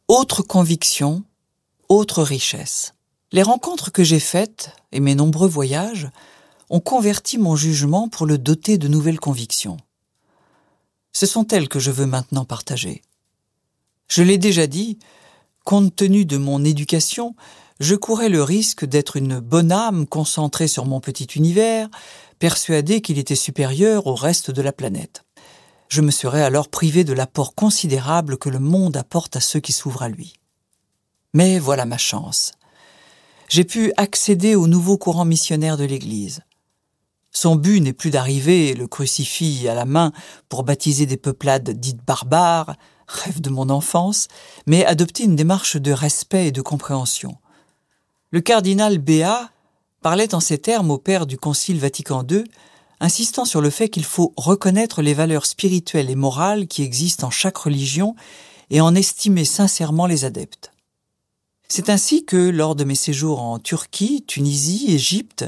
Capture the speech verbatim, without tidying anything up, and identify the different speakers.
Speaker 1: Autre conviction, autre richesse. Les rencontres que j'ai faites et mes nombreux voyages ont converti mon jugement pour le doter de nouvelles convictions. Ce sont elles que je veux maintenant partager. Je l'ai déjà dit, compte tenu de mon éducation, je courais le risque d'être une bonne âme concentrée sur mon petit univers, persuadée qu'il était supérieur au reste de la planète. Je me serais alors privé de l'apport considérable que le monde apporte à ceux qui s'ouvrent à lui. Mais voilà ma chance. J'ai pu accéder au nouveau courant missionnaire de l'Église. Son but n'est plus d'arriver le crucifix à la main pour baptiser des peuplades dites barbares, rêve de mon enfance, mais adopter une démarche de respect et de compréhension. Le cardinal Béat parlait en ces termes au père du Concile Vatican deux, insistant sur le fait qu'il faut reconnaître les valeurs spirituelles et morales qui existent en chaque religion et en estimer sincèrement les adeptes. C'est ainsi que, lors de mes séjours en Turquie, Tunisie, Égypte,